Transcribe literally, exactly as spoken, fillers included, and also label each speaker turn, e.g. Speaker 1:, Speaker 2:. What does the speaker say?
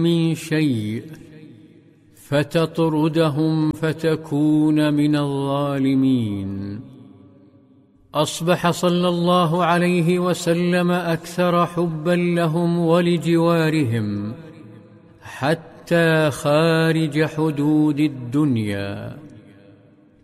Speaker 1: من شيء فتطردهم فتكون من الظالمين. أصبح صلى الله عليه وسلم أكثر حبا لهم ولجوارهم حتى خارج حدود الدنيا.